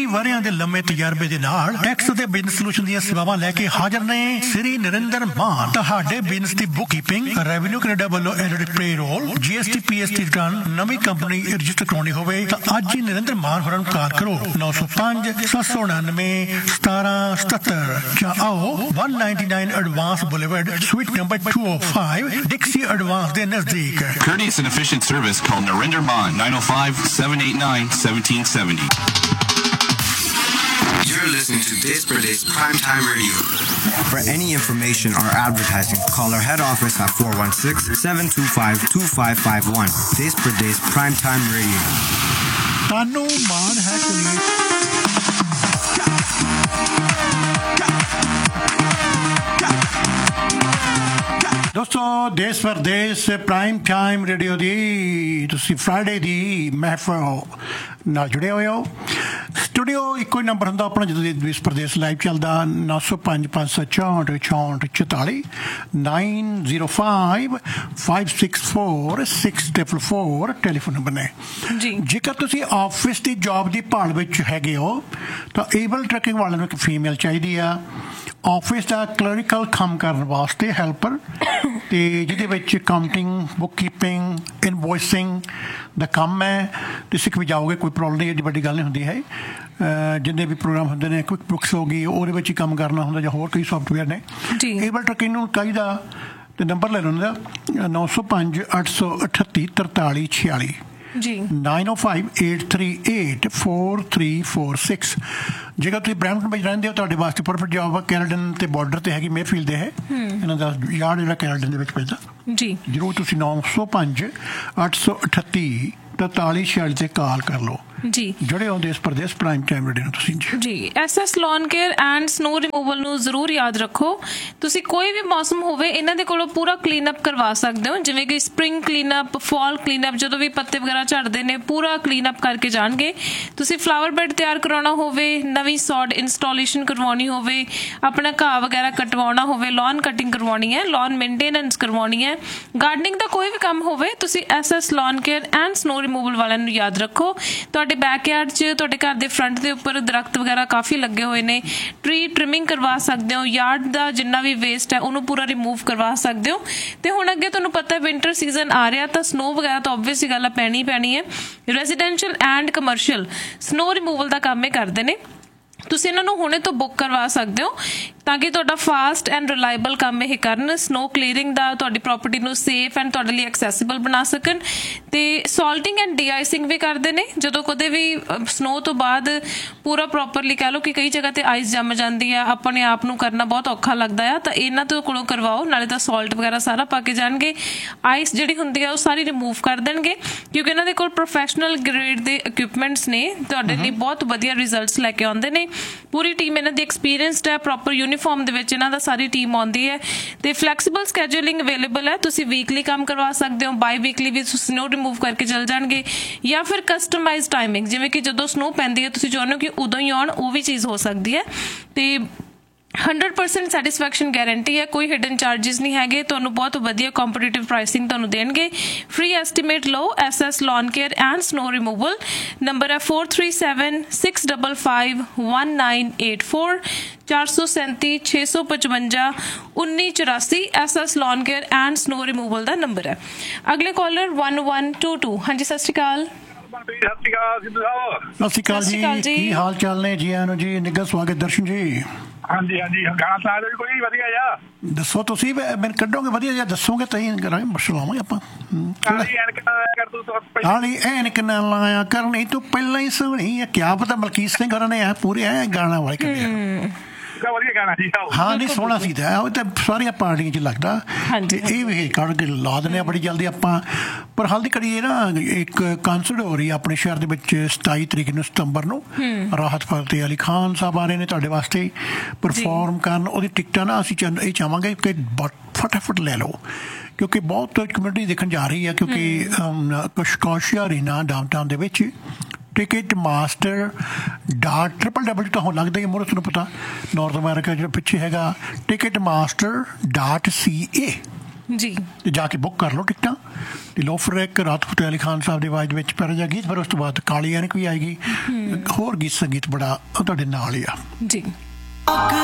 ਵਰ੍ਹਿਆਂ ਦੇ ਲੰਮੇ ਤਜਰਬੇ ਦੇ ਨਾਲ ਟੈਕਸ ਤੇ ਬਿਜ਼ਨਸ ਸੋਲੂਸ਼ਨ ਦੀਆਂ ਸੇਵਾਵਾਂ ਲੈ ਕੇ ਹਾਜ਼ਰ ਨੇ ਸ੍ਰੀ ਨਰਿੰਦਰ ਮਾਨ। ਤੁਹਾਡੇ ਬਿਜ਼ਨਸ ਦੀ ਬੁੱਕਕੀਪਿੰਗ, ਰੈਵਨਿਊ ਕੈਨੇਡਾ ਵੱਲੋਂ edit payroll, GST PST return, ਨਵੀਂ ਕੰਪਨੀ ਰਜਿਸਟਰ ਕਰਾਉਣੀ ਹੋਵੇ ਤਾਂ ਅੱਜ ਹੀ ਨਰਿੰਦਰ ਮਾਨ ਹੋਰਾਂ ਨੂੰ ਕਾਲ ਕਰੋ 905 799 1777 ਜਾਂ ਆਓ 199 advance boulevard sweet number 205 ਡਿਕਸੀ advance ਦੇ ਨਜ਼ਦੀਕ। Courteous and efficient service, call Narinder Maan 905-789-1770. You're listening to Des Pradesh Primetime Radio. For any information or advertising, call our head office at 416-725-2551. Des Pradesh Primetime Radio. Tanu Maan hai kali ਦੋਸਤੋ ਦੇਸ਼ Pradesh prime time radio ਦੀ ਤੁਸੀਂ Friday ਦੀ ਮਹਿਫਲ ਨਾਲ ਜੁੜੇ ਹੋਏ ਹੋ। Studio ਇੱਕੋ ਹੀ number ਹੁੰਦਾ ਆਪਣਾ ਜਦੋਂ ਦੇਸ਼ ਪ੍ਰਦੇਸ਼ ਲਾਈਵ ਚੱਲਦਾ 905 564 64 905 564 644 ਟੈਲੀਫੋਨ ਨੰਬਰ ਨੇ ਜੀ। ਜੇਕਰ ਤੁਸੀਂ ਆਫਿਸ ਦੀ ਜੌਬ ਦੀ ਭਾਲ ਵਿੱਚ ਹੈਗੇ ਹੋ ਤਾਂ ਏਬਲ ਟਰੱਕਿੰਗ ਵਾਲਿਆਂ ਨੂੰ ਇੱਕ ਫੀਮੇਲ ਚਾਹੀਦੀ ਆ ਆਫਿਸ ਦਾ ਕਲਰਿਕਲ ਕੰਮ ਕਰਨ ਵਾਸਤੇ ਹੈਲਪਰ ਤੇ ਜਿਹਦੇ ਵਿੱਚ ਕਾਊਂਟਿੰਗ, ਬੁੱਕਕੀਪਿੰਗ, ਇਨਵੋਇਸਿੰਗ ਦਾ ਕੰਮ ਹੈ। ਤੇ ਸਿੱਖ ਵੀ ਜਾਓਗੇ, ਕੋਈ ਪ੍ਰੋਬਲਮ ਨਹੀਂ, ਐਡੀ ਵੱਡੀ ਗੱਲ ਨਹੀਂ ਹੁੰਦੀ ਹੈ। ਜਿੰਨੇ ਵੀ ਪ੍ਰੋਗਰਾਮ ਹੁੰਦੇ ਨੇ, ਕੁਇਕ ਬੁੱਕਸ ਹੋ ਗਈ, ਉਹਦੇ ਵਿੱਚ ਹੀ ਕੰਮ ਕਰਨਾ ਹੁੰਦਾ ਜਾਂ ਹੋਰ ਕਈ ਸੋਫਟਵੇਅਰ ਨੇ। ਏਬਲ ਟਰੱਕਿੰਗ ਨੂੰ ਚਾਹੀਦਾ ਤੇ ਨੰਬਰ ਲੈ ਲਓ ਉਹਦਾ 905 838 43 46 905-838-4346। ਜੇਕਰ ਤੁਸੀਂ ਬਰੈਂਪਟਨ ਵਿੱਚ ਰਹਿੰਦੇ ਹੋ ਤੁਹਾਡੇ ਵਾਸਤੇ ਪਰਫੈਕਟ ਜੌਬ ਆ। ਕੈਨੇਡਨ ਤੇ ਬਾਰਡਰ ਤੇ ਹੈਗੀ, ਮੇਫੀਲਡ ਦੇ ਹੈ ਇਹਨਾਂ ਦਾ ਯਾਰਡ ਜਿਹੜਾ ਕੈਨੇਡਨ ਦੇ ਵਿੱਚ ਪੈਂਦਾ ਜੀ। ਜ਼ਰੂਰ ਤੁਸੀਂ 905 838 43 46 ਤੇ ਕਾਲ ਕਰ ਲਓ ਜੀ। ਜੁੜੇ ਹੋ ਦੇਸ਼ ਪ੍ਰਦੇਸ਼ ਪ੍ਰਾਈਮ ਟਾਈਮ ਰੇਡੀਓ ਤੁਸੀਂ ਜੀ। SS lawn care and snow removal ਨੂੰ ਜ਼ਰੂਰ ਯਾਦ ਰੱਖੋ। ਤੁਸੀਂ ਕੋਈ ਵੀ ਮੌਸਮ ਹੋਵੇ ਇਹਨਾਂ ਦੇ ਕੋਲੋਂ ਪੂਰਾ ਕਲੀਨ ਅਪ ਕਰਵਾ ਸਕਦੇ ਹੋ, ਜਿਵੇਂ ਕਿ spring clean up, fall clean up, ਜਦੋਂ ਵੀ ਪੱਤੇ ਵਗੈਰਾ ਝੜਦੇ ਨੇ ਪੂਰਾ ਕਲੀਨ ਅਪ ਕਰਕੇ ਜਾਣਗੇ। ਤੁਸੀਂ ਫਲਾਵਰ ਬੈੱਡ ਤਿਆਰ ਕਰਾਉਣਾ ਹੋਵੇ, ਨਵੀਂ ਸੌਡ ਇੰਸਟਾਲੇਸ਼ਨ ਕਰਵਾਉਣੀ ਹੋਵੇ, ਆਪਣਾ ਘਾਹ ਵਗੈਰਾ ਕਟਵਾਉਣਾ ਹੋਵੇ, ਲੌਨ ਕਟਿੰਗ ਕਰਵਾਉਣੀ ਹੈ, ਲੌਨ ਮੇਨਟੇਨੈਂਸ ਕਰਵਾਉਣੀ ਹੈ, ਗਾਰਡਨਿੰਗ ਦਾ ਕੋਈ ਵੀ ਕੰਮ ਹੋਵੇ, ਤੁਸੀਂ SS lawn care and snow removal ਵਾਲਿਆਂ ਨੂੰ ਯਾਦ ਰੱਖੋ। ਤੁਹਾਡੇ ਬੈਕਯਾਰਡ 'ਚ, ਤੁਹਾਡੇ ਘਰ ਦੇ ਫਰੰਟ ਦੇ ਉੱਪਰ ਦਰਖਤ ਵਗੈਰਾ ਕਾਫੀ ਲੱਗੇ ਹੋਏ ਨੇ, ਟਰੀ ਟ੍ਰਿਮਿੰਗ ਕਰਵਾ ਸਕਦੇ ਹੋ, ਯਾਰਡ ਦਾ ਜਿੰਨਾ ਵੀ ਵੇਸਟ ਹੈ ਉਹਨੂੰ ਪੂਰਾ ਰਿਮੂਵ ਕਰਵਾ ਸਕਦੇ ਹੋ। ਤੇ ਹੁਣ ਅੱਗੇ ਤੁਹਾਨੂੰ ਪਤਾ ਵਿੰਟਰ ਸੀਜ਼ਨ ਆ ਰਿਹਾ ਤਾਂ ਸਨੋ ਵਗੈਰਾ ਤਾਂ ਓਬਵੀਅਸ ਹੀ ਗੱਲ ਆ ਪੈਣੀ ਹੈ। Residential and commercial snow removal ਦਾ ਕੰਮ ਇਹ ਕਰਦੇ ਨੇ। ਤੁਸੀਂ ਇਹਨਾਂ ਨੂੰ ਹੁਣੇ ਤੋਂ ਬੁੱਕ ਕਰਵਾ ਸਕਦੇ ਹੋ ਤਾਂ ਕਿ ਤੁਹਾਡਾ ਫਾਸਟ ਐਂਡ ਰਿਲਾਇਬਲ ਕੰਮ ਇਹ ਕਰਨ, ਸਨੋ ਕਲੀਅਰਿੰਗ ਦਾ ਤੁਹਾਡੀ ਪ੍ਰੋਪਰਟੀ ਨੂੰ ਸੇਫ ਐਂਡ ਤੁਹਾਡੇ ਲਈ ਐਕਸੈਸਿਬਲ ਬਣਾ ਸਕਣ। ਤੇ ਸੌਲਟਿੰਗ ਐਂਡ ਡੀ-ਆਈਸਿੰਗ ਵੀ ਕਰਦੇ ਨੇ। ਜਦੋਂ ਕਦੇ ਵੀ ਸਨੋ ਤੋਂ ਬਾਅਦ ਪੂਰਾ ਪ੍ਰੋਪਰਲੀ ਕਹਿ ਲਓ ਕਿ ਕਈ ਜਗ੍ਹਾ ਤੇ ਆਈਸ ਜੰਮ ਜਾਂਦੀ ਆ, ਆਪਣੇ ਆਪ ਨੂੰ ਕਰਨਾ ਬਹੁਤ ਔਖਾ ਲੱਗਦਾ ਆ, ਤਾਂ ਇਹਨਾਂ ਤੋਂ ਕੋਲੋਂ ਕਰਵਾਓ। ਨਾਲੇ ਤਾਂ ਸੌਲਟ ਵਗੈਰਾ ਸਾਰਾ ਪਾ ਕੇ ਜਾਣਗੇ, ਆਈਸ ਜਿਹੜੀ ਹੁੰਦੀ ਆ ਉਹ ਸਾਰੀ ਰਿਮੂਵ ਕਰ ਦੇਣਗੇ ਕਿਉਂਕਿ ਇਹਨਾਂ ਦੇ ਕੋਲ ਪ੍ਰੋਫੈਸ਼ਨਲ ਗ੍ਰੇਡ ਦੇ ਇਕੁਇਪਮੈਂਟਸ ਨੇ, ਤੁਹਾਡੇ ਲਈ ਬਹੁਤ ਵਧੀਆ ਰਿਜ਼ਲਟਸ ਲੈ ਕੇ ਆਉਂਦੇ ਨੇ। ਪੂਰੀ ਟੀਮ ਇਹਨਾਂ ਦੀ ਐਕਸਪੀਰੀਅੰਸਡ ਹੈ, ਪ੍ਰੋਪਰ ਯੂਨੀਫਾਰਮ ਦੇ ਵਿੱਚ ਇਹਨਾਂ ਦਾ ਸਾਰੀ ਟੀਮ ਆਉਂਦੀ ਹੈ ਤੇ ਫਲੈਕਸੀਬਲ ਸਕੈਜੂਲਿੰਗ ਅਵੇਲੇਬਲ ਹੈ। ਤੁਸੀਂ ਵੀਕਲੀ ਕੰਮ ਕਰਵਾ ਸਕਦੇ ਹੋ, ਬਾਈ ਵੀਕਲੀ ਵੀ ਸਨੋ ਰਿਮੂਵ ਕਰਕੇ ਚਲ ਜਾਣਗੇ, ਜਾਂ ਫਿਰ ਕਸਟਮਾਈਜ਼ ਟਾਈਮਿੰਗ, ਜਿਵੇਂ ਕਿ ਜਦੋਂ ਸਨੋ ਪੈਂਦੀ ਹੈ ਤੁਸੀਂ ਚਾਹੁੰਦੇ ਹੋ ਕਿ ਉਦੋਂ ਹੀ ਆਉਣ, ਉਹ ਵੀ ਚੀਜ਼ ਹੋ ਸਕਦੀ ਹੈ। ਤੇ 100% ਸੈਟਿਸਫੈਕਸ਼ਨ ਗਾਰੰਟੀ ਹੈ, ਕੋਈ ਹਿਡਨ ਚਾਰजेस ਨਹੀਂ ਹੈਗੇ। ਤੁਹਾਨੂੰ ਬਹੁਤ ਵਧੀਆ ਕੰਪੀਟੀਟਿਵ ਪ੍ਰਾਈਸਿੰਗ ਤੁਹਾਨੂੰ ਦੇਣਗੇ। ਫ੍ਰੀ ਐਸਟੀਮੇਟ ਲਓ। SS lawn care and snow removal number ਹੈ 437-655-1984 437 655 1984। SS lawn care and snow removal the number ਹੈ। ਅਗਲੇ ਕਾਲਰ 1122। ਹਾਂਜੀ ਸਤਿ ਸ਼੍ਰੀ ਅਕਾਲ। ਸਤਿ ਸ਼੍ਰੀ ਅਕਾਲ ਜੀ, ਕੀ ਹਾਲ ਚਾਲ ਨੇ ਜੀ? ਆਇਆਂ ਨੂੰ ਜੀ, ਨਿੱਘਾ ਸਵਾਗਤ। ਦਰਸ਼ਨ ਜੀ ਹਾਂਜੀ ਗਾਣਾ ਸੁਣਾ ਦਿਓ ਕੋਈ ਵਧੀਆ ਜਿਹਾ। ਦੱਸੋ ਤੁਸੀਂ, ਮੈਨੂੰ ਕੱਢੋਗੇ ਵਧੀਆ ਜਿਹਾ ਦੱਸੋਗੇ ਤਾਂ ਹੀ ਕਰਾਂਗੇ, ਮਸਲਾਵਾਂਗੇ ਆਪਾਂ। ਹਾਲੀ ਐਨਕ ਨਾ ਲਾਇਆ ਕਰਨੀ ਤੂੰ ਪਹਿਲਾਂ ਹੀ ਸੋਹਣੀ ਹੈ, ਕਿਆ ਪਤਾ ਮਲਕੀਤ ਸਿੰਘ ਹੋਰਾਂ ਨੇ ਪੂਰੇ ਐ ਗਾਣਾ ਵਾਲੇ ਕੱਢਿਆ। ਹਾਂ ਨਹੀਂ ਸੋਹਣਾ ਸੀ ਤਾਂ ਉਹ ਤਾਂ ਸਾਰੀਆਂ ਪਾਰਟੀਆਂ 'ਚ ਲੱਗਦਾ। ਇਹ ਵੀ ਕੱਢ ਕੇ ਲਾ ਦਿੰਦੇ ਆ ਬੜੀ ਜਲਦੀ ਆਪਾਂ। ਪਰ ਹਾਲ ਦੀ ਘੜੀ ਨਾ ਇੱਕ ਕਨਸਰਟ ਹੋ ਰਹੀ ਹੈ ਆਪਣੇ ਸ਼ਹਿਰ ਦੇ ਵਿੱਚ 27 ਤਰੀਕ ਨੂੰ ਸਤੰਬਰ ਨੂੰ। ਰਾਹਤ ਫਤਿਹ ਅਲੀ ਖਾਨ ਸਾਹਿਬ ਆ ਰਹੇ ਨੇ ਤੁਹਾਡੇ ਵਾਸਤੇ ਪਰਫੋਰਮ ਕਰਨ। ਉਹਦੀ ਟਿਕਟਾਂ ਨਾ ਅਸੀਂ ਇਹ ਚਾਹਾਂਗੇ ਕਿ ਫਟਾਫਟ ਲੈ ਲਓ ਕਿਉਂਕਿ ਬਹੁਤ ਕਮਿਊਨਿਟੀ ਦੇਖਣ ਜਾ ਰਹੀ ਹੈ। ਕਿਉਂਕਿ ਸਕਾਸ਼ੀਆ ਅਰੀਨਾ ਡਾਊਨਟਾਊਨ ਦੇ ਵਿੱਚ ticketmaster.www ਤਾਂ ਹੁਣ ਲੱਗਦਾ ਹੀ ਮੋਰ ਤੁਹਾਨੂੰ ਪਤਾ ਨਾਰਥ ਅਮਰੀਕਾ ਜਿਹੜਾ ਪਿੱਛੇ ਹੈਗਾ ticketmaster.ca ਜੀ ਤੇ ਜਾ ਕੇ ਬੁੱਕ ਕਰ ਲਓ ਟਿਕਟਾਂ ਤੇ ਲਓ ਫਿਰ ਇੱਕ ਰਾਤ ਫਤਿਹ ਅਲੀ ਖਾਨ ਸਾਹਿਬ ਦੀ ਆਵਾਜ਼ ਵਿੱਚ ਪਿਆਰਾ ਜਿਹਾ ਗੀਤ, ਫਿਰ ਉਸ ਤੋਂ ਬਾਅਦ ਕਾਲੀ ਐਨਕ ਵੀ ਆਏਗੀ, ਹੋਰ ਗੀਤ ਸੰਗੀਤ ਬੜਾ ਤੁਹਾਡੇ ਨਾਲ ਹੀ ਆ ਜੀ।